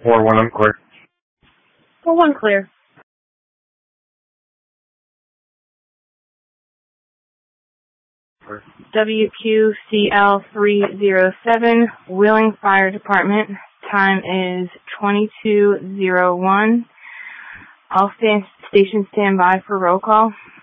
4-1 unclear. 4-1 clear. WQCL307, Wheeling Fire Department. Time is 22:01. All station stand by for roll call.